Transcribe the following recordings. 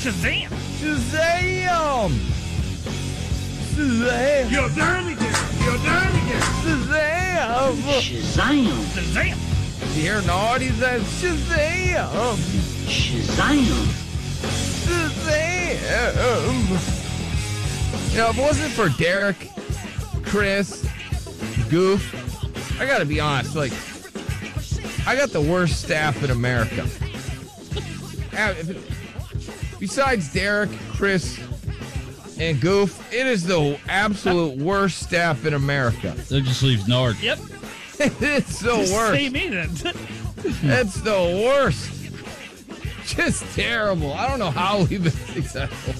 Shazam! Shazam! Shazam! You're done again. You're done again. Shazam! Shazam! Shazam! You hear naughty? That Shazam! Shazam! Shazam! You know, if it wasn't for Derek, Chris, Goof, I gotta be honest, like, I got the worst staff in America. Besides Derek, Chris, and Goof, it is the absolute worst staff in America. That just leaves Nard. Yep. It's the Just worst. say me then. It's the worst. Just terrible. I don't know how we've been successful.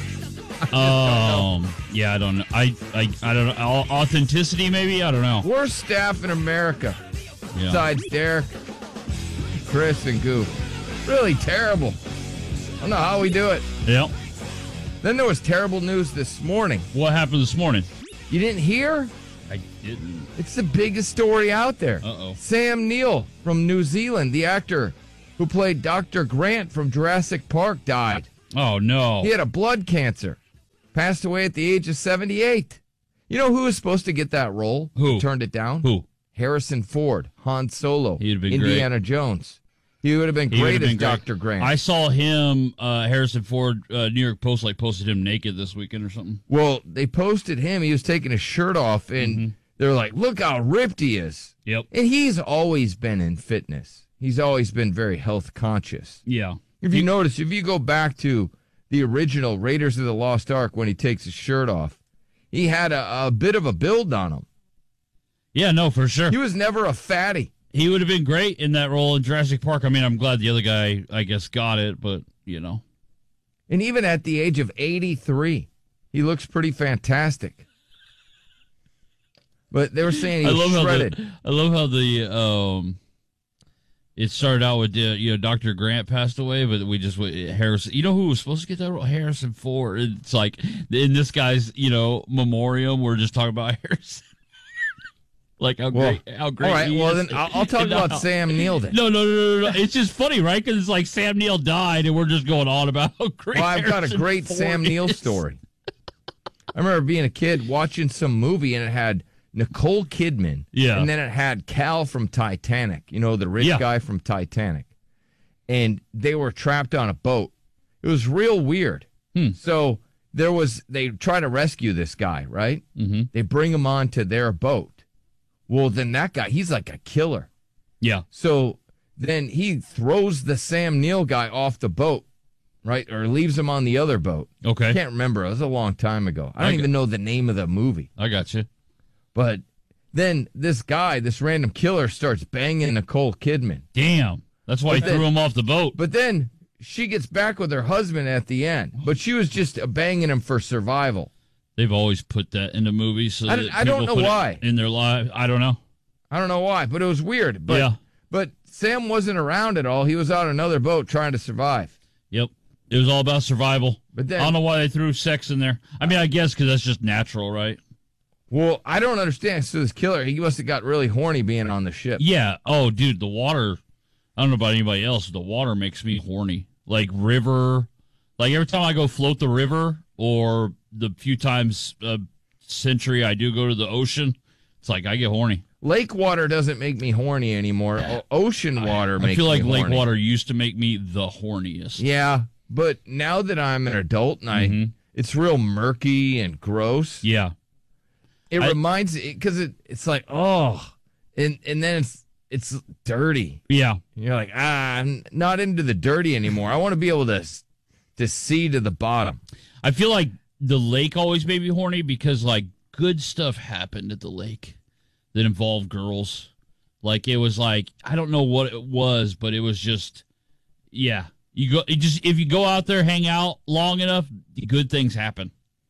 Yeah, I don't know. I don't know. Authenticity, maybe? I don't know. Worst staff in America. Yeah. Besides Derek, Chris, and Goof. Really terrible. I don't know how we do it. Yep. Then there was terrible news this morning. What happened this morning? You didn't hear? I didn't. It's the biggest story out there. Uh-oh. Sam Neill from New Zealand, the actor who played Dr. Grant from Jurassic Park, died. Oh, no. He had a blood cancer. Passed away at the age of 78. You know who was supposed to get that role? Who? Turned it down? Who? Harrison Ford, Han Solo, He'd have been Indiana Jones. He would have been great as Dr. Grant. I saw him, Harrison Ford, New York Post, posted him naked this weekend or something. Well, they posted him. He was taking his shirt off, and they're like, look how ripped he is. Yep. And he's always been in fitness. He's always been very health conscious. Yeah. If you notice, if you go back to the original Raiders of the Lost Ark when he takes his shirt off, he had a bit of a build on him. Yeah, no, for sure. He was never a fatty. He would have been great in that role in Jurassic Park. I mean, I'm glad the other guy, I guess, got it, but, you know. And even at the age of 83, he looks pretty fantastic. But they were saying he was shredded. I love how it started out with, Dr. Grant passed away, but we just, Harrison, you know who was supposed to get that role? Harrison Ford. It's like, in this guy's, memoriam, we're just talking about Harrison. Like how great all right, he well, is. then I'll talk about Sam Neill then. No. It's just funny, right? Because it's like Sam Neill died, and we're just going on about how great. Well, I've got a Harrison great Ford Sam Neill is. story. I remember being a kid watching some movie, and it had Nicole Kidman. Yeah. And then it had Cal from Titanic, the rich guy from Titanic. And they were trapped on a boat. It was real weird. So they try to rescue this guy, right? Mm-hmm. They bring him onto their boat. Well, then that guy, he's like a killer. Yeah. So then he throws the Sam Neill guy off the boat, right? Or leaves him on the other boat. Okay. I can't remember. It was a long time ago. I don't even know the name of the movie. I got you. But then this guy, this random killer, starts banging Nicole Kidman. Damn. That's why he threw him off the boat. But then she gets back with her husband at the end. But she was just banging him for survival. They've always put that into movies. So I don't know why. In their lives. I don't know. I don't know why, but it was weird. But, Yeah. But Sam wasn't around at all. He was on another boat trying to survive. Yep. It was all about survival. But then, I don't know why they threw sex in there. I mean, I guess because that's just natural, right? Well, I don't understand. So this killer, he must have got really horny being on the ship. Yeah. Oh, dude, the water. I don't know about anybody else. The water makes me horny. Like river. Like every time I go float the river, or the few times a century I do go to the ocean, it's like I get horny. Lake water doesn't make me horny anymore. Ocean water makes me horny. I feel like lake water used to make me the horniest. Yeah, but now that I'm an adult and it's real murky and gross. Yeah. It reminds me, because it's like, oh, and then it's dirty. Yeah. And you're like, I'm not into the dirty anymore. I want to be able to see to the bottom. I feel like the lake always made me horny because, like, good stuff happened at the lake that involved girls. Like, it was like, I don't know what it was, but it was just, yeah. If you go out there, hang out long enough, good things happen.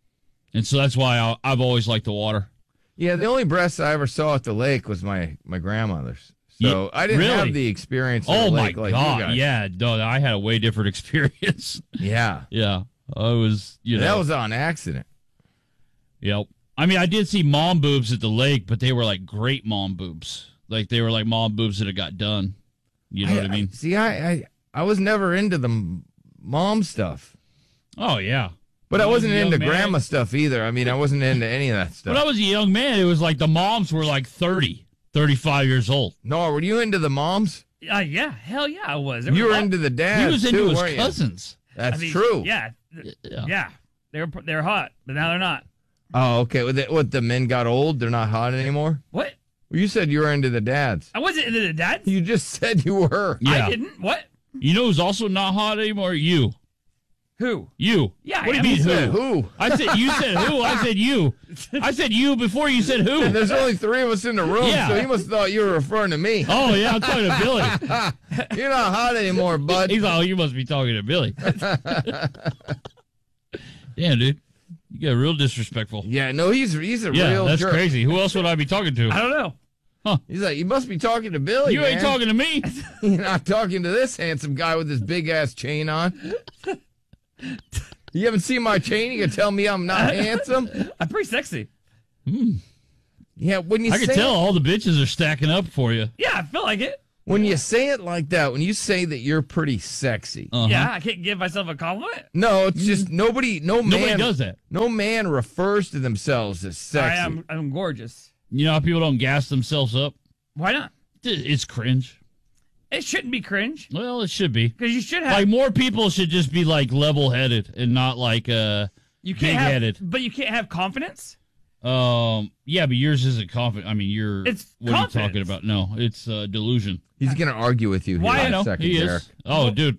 And so that's why I've always liked the water. Yeah, the only breasts I ever saw at the lake was my grandmother's. So I didn't have the experience at the lake like you guys. Yeah, no, I had a way different experience. Yeah. Yeah. I was, That was on accident. Yep. I mean, I did see mom boobs at the lake, but they were like great mom boobs. Like they were like mom boobs that had got done. You know what I mean? I was never into the mom stuff. Oh, yeah. But I wasn't When I was a into young man- grandma stuff either. I mean, I wasn't into any of that stuff. When I was a young man, it was like the moms were like 30, 35 years old. No, were you into the moms? Yeah, hell yeah, I was. There was You a were lot- into the dads He was into too, his weren't you? cousins. That's I mean, true. Yeah, Yeah. yeah. They're hot, but now they're not. Oh, okay. What, the men got old? They're not hot anymore? What? Well, you said you were into the dads. I wasn't into the dad. You just said you were. Yeah. I didn't. What? You know who's also not hot anymore? You. Who? You. Yeah, What do I you mean am. Said who? who? I said you said who? I said you. I said you before you said who. And there's only 3 of us in the room, Yeah. so he must have thought you were referring to me. Oh, yeah, I'm talking to Billy. You're not hot anymore, bud. He's like, oh, you must be talking to Billy. Damn, dude. You got real disrespectful. Yeah, no, he's a Yeah, real that's jerk. crazy. Who else would I be talking to? I don't know. He's like, you must be talking to Billy. You ain't man. talking to me. You're not talking to this handsome guy with this big ass chain on. You haven't seen my chain? You can tell me I'm not handsome? I'm pretty sexy. Yeah, when you I say can tell it, all the bitches are stacking up for you. Yeah, I feel like it. when you say it like that, when you say that you're pretty sexy. Uh-huh. Yeah, I can't give myself a compliment. No, it's just no Nobody man does that. No man refers to themselves as sexy. I'm gorgeous. You know how people don't gas themselves up? Why not? It's cringe. It shouldn't be cringe Well, it should be. because you should have. Like, more people should just be, like, level-headed and not, like, you can't big-headed. have, but you can't have confidence. Yeah, but yours isn't confident. I mean, It's what are you confidence. talking about? No, it's delusion. He's going to argue with you here Why? in I a know. second, He Derek. is. Oh, dude,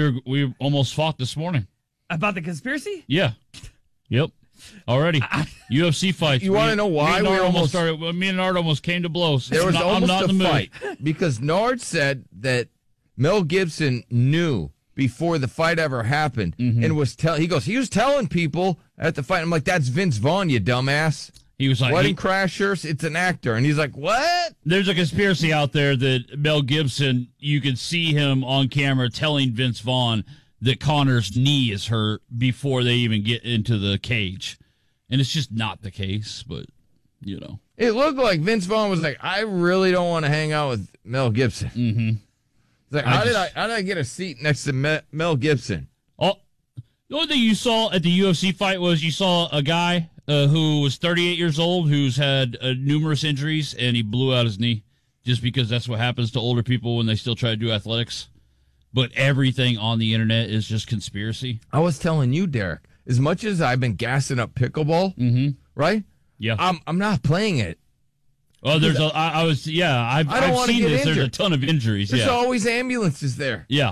we almost fought this morning. About the conspiracy? Yeah. Yep. Already. UFC fights. You wanna know why me and we Nard almost- started? Me and Nard almost came to blows. There was I'm almost not a in the mood. fight because Nard said that Mel Gibson knew before the fight ever happened Mm-hmm. and he was telling people at the fight. I'm like, that's Vince Vaughn, you dumbass. He was like, Wedding Crashers, it's an actor. And he's like, what? there's a conspiracy out there that Mel Gibson, you could see him on camera telling Vince Vaughn that Connor's knee is hurt before they even get into the cage. And it's just not the case, but, you know. It looked like Vince Vaughn was like, I really don't want to hang out with Mel Gibson. Mm-hmm. It's like, how did I get a seat next to Mel Gibson? Oh, the only thing you saw at the UFC fight was you saw a guy who was 38 years old who's had numerous injuries, and he blew out his knee just because that's what happens to older people when they still try to do athletics. But everything on the internet is just conspiracy. I was telling you, Derek, as much as I've been gassing up pickleball, right? Yeah. I'm not playing it. Oh, there's a. I've I don't I've wanna seen get this. There's a injured. ton of injuries. There's Yeah. always ambulances there. Yeah.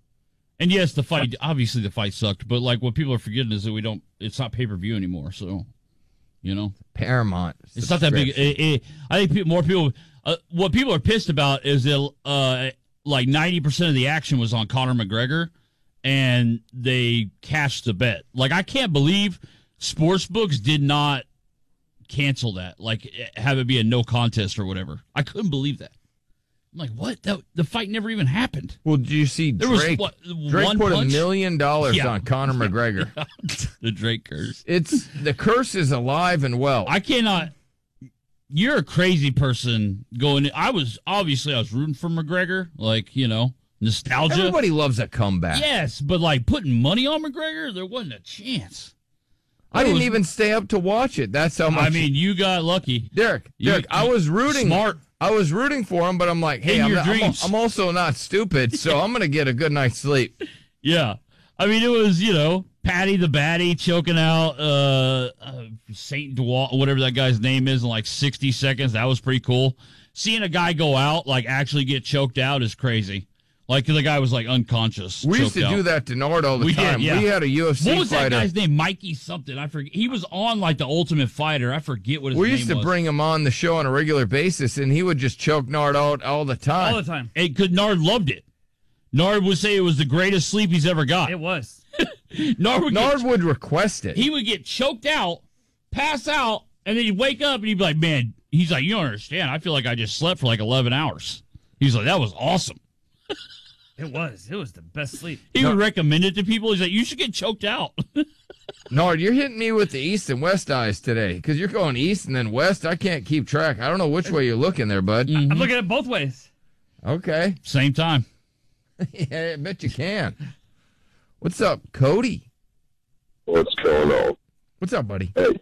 And yes, the fight. Obviously, the fight sucked. But like, what people are forgetting is that we don't. It's not pay per view anymore. So, you know. Paramount. It's not that big. I think more people. What people are pissed about is that like 90% of the action was on Conor McGregor, and they cashed the bet. Like, I can't believe sportsbooks did not cancel that. Like, have it be a no contest or whatever. I couldn't believe that. I'm like, what? The fight never even happened. Well, did you see There was, Drake? what, Drake one put punch? $1 million Yeah. on Conor McGregor. The Drake curse. It's the curse is alive and well. I cannot. You're a crazy person going. I was rooting for McGregor, like, you know, nostalgia. Everybody loves a comeback. Yes, but like putting money on McGregor, there wasn't a chance. I didn't was- even stay up to watch it. That's how much. I mean, you got lucky. Derek, I was rooting. Smart. I was rooting for him, but I'm like, hey, In I'm, your not- I'm, dreams. I'm also not stupid, so I'm gonna get a good night's sleep. Yeah, I mean, it was, you know, Patty the Batty choking out Saint Dewalt, whatever that guy's name is, in like 60 seconds. That was pretty cool. Seeing a guy go out, like actually get choked out, is crazy. Like, the guy was like unconscious. We used to choked out. do that to Nard all the We did, time. yeah. We had a UFC What was that fighter. guy's name? Mikey something. I forget. He was on like the Ultimate Fighter. I forget what his We name used to was. bring him on the show on a regular basis, and he would just choke Nard out all the time. All the time. And because Nard loved it. Nard would say it was the greatest sleep he's ever got. It was. Nard would request it. he would get choked out, pass out, and then he'd wake up and he'd be like, man, he's like, you don't understand. I feel like I just slept for like 11 hours. He's like, that was awesome. It was. It was the best sleep. He would recommend it to people. He's like, you should get choked out. Nard, you're hitting me with the east and west eyes today because you're going east and then west. I can't keep track. I don't know which way you're looking there, bud. Mm-hmm. I'm looking at it both ways. Okay. Same time. Yeah, I bet you can. What's up, Cody? What's going on? What's up, buddy? Hey,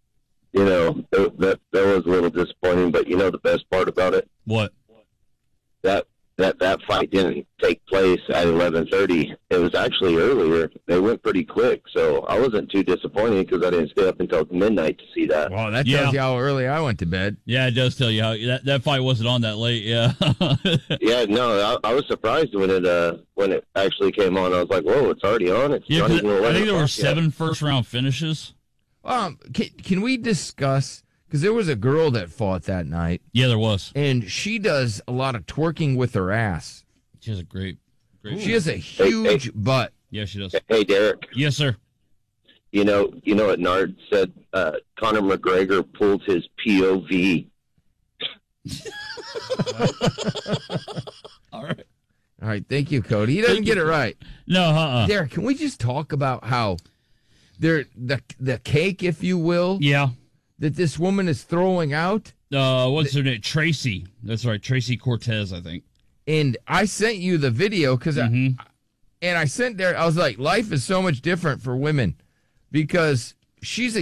that was a little disappointing, but the best part about it? What? That fight didn't take place at 11:30. It was actually earlier. They went pretty quick, so I wasn't too disappointed because I didn't stay up until midnight to see that. Well, that tells you how early I went to bed. Yeah, it does tell you how that fight wasn't on that late. Yeah. Yeah, no, I was surprised when it actually came on. I was like, "Whoa, it's already on!" It's Yeah, not even 11 I think there were o'clock yet. 7 first-round finishes. Can we discuss? Because there was a girl that fought that night. Yeah, there was. And she does a lot of twerking with her ass. She has a great. She has a huge butt. Yeah, she does. Hey, Derek. Yes, sir. You know what Nard said? Conor McGregor pulled his POV. All right. All right, thank you, Cody. He doesn't get it right. No, Derek, can we just talk about how the cake, if you will, Yeah. that this woman is throwing out? What's her name? Tracy. That's right. Tracy Cortez, I think. And I sent you the video because I sent Derek, I was like, life is so much different for women because she's a